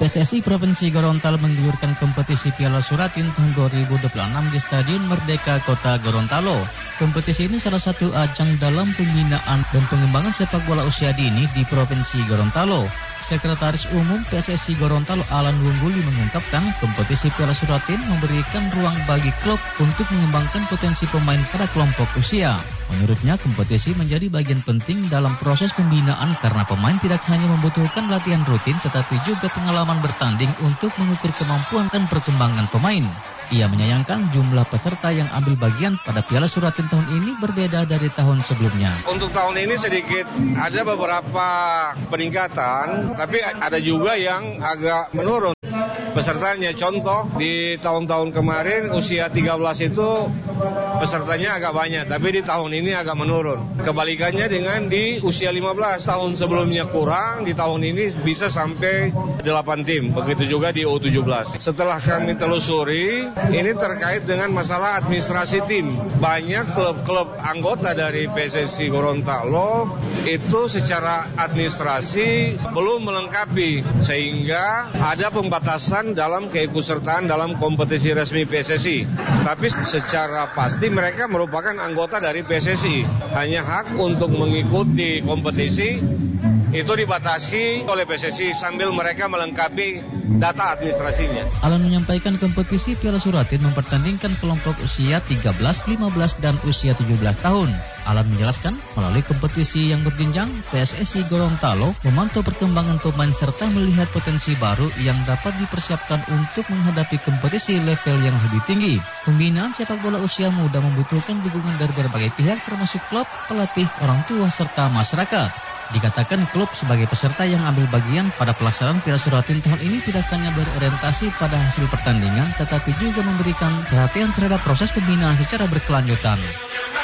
PSSI Provinsi Gorontalo menggulirkan kompetisi Piala Suratin tahun 2026 di Stadion Merdeka Kota Gorontalo. Kompetisi ini salah satu ajang dalam pembinaan dan pengembangan sepak bola usia dini di Provinsi Gorontalo. Sekretaris Umum PSSI Gorontalo Alan Wungguli mengungkapkan kompetisi Piala Suratin memberikan ruang bagi klub untuk mengembangkan potensi pemain pada kelompok usia. Menurutnya, kompetisi menjadi bagian penting dalam proses pembinaan karena pemain tidak hanya membutuhkan latihan rutin tetapi juga pengalaman bertanding untuk mengukur kemampuan dan perkembangan pemain. Ia menyayangkan jumlah peserta yang ambil bagian pada Piala Suratin tahun ini berbeda dari tahun sebelumnya. Untuk tahun ini sedikit ada beberapa peningkatan, tapi ada juga yang agak menurun pesertanya. Contoh, di tahun-tahun kemarin usia 13 itu pesertanya agak banyak, tapi di tahun ini agak menurun. Kebalikannya dengan di usia 15, tahun sebelumnya kurang, di tahun ini bisa sampai 8 tim. Begitu juga di U17. Setelah kami telusuri, ini terkait dengan masalah administrasi tim. Banyak klub-klub anggota dari PSSI Gorontalo itu secara administrasi belum melengkapi, sehingga ada pembatasan dalam keikutsertaan dalam kompetisi resmi PSSI. Tapi secara pasti mereka merupakan anggota dari PSSI. Hanya hak untuk mengikuti kompetisi itu dibatasi oleh PSSI sambil mereka melengkapi data administrasinya. Alan menyampaikan kompetisi Piala Suratin mempertandingkan kelompok usia 13, 15, dan usia 17 tahun. Alan menjelaskan, melalui kompetisi yang berjenjang, PSSI Gorontalo memantau perkembangan pemain serta melihat potensi baru yang dapat dipersiapkan untuk menghadapi kompetisi level yang lebih tinggi. Pembinaan sepak bola usia muda membutuhkan dukungan dari berbagai pihak termasuk klub, pelatih, orang tua, serta masyarakat. Dikatakan klub sebagai peserta yang ambil bagian pada pelaksanaan Piala Suratin tahun ini tidak hanya berorientasi pada hasil pertandingan, tetapi juga memberikan perhatian terhadap proses pembinaan secara berkelanjutan.